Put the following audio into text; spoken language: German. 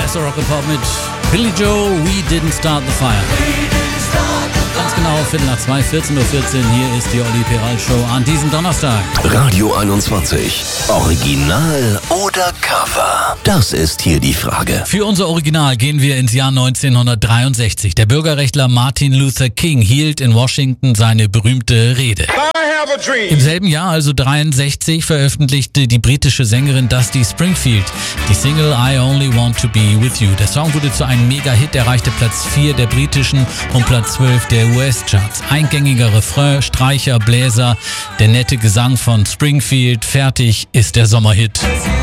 Bester Rock and Pop mit Billy Joe, We Didn't Start the Fire. Ganz genau, 14:15, 14:14 Uhr. Hier ist die Olli Peral Show an diesem Donnerstag. Radio 21. Original oder Cover? Das ist hier die Frage. Für unser Original gehen wir ins Jahr 1963. Der Bürgerrechtler Martin Luther King hielt in Washington seine berühmte Rede. Im selben Jahr, also 63, veröffentlichte die britische Sängerin Dusty Springfield die Single I Only Want to Be With You. Der Song wurde zu einem Mega-Hit, erreichte Platz 4 der britischen und Platz 12 der US-Charts. Eingängiger Refrain, Streicher, Bläser, der nette Gesang von Springfield. Fertig ist der Sommerhit.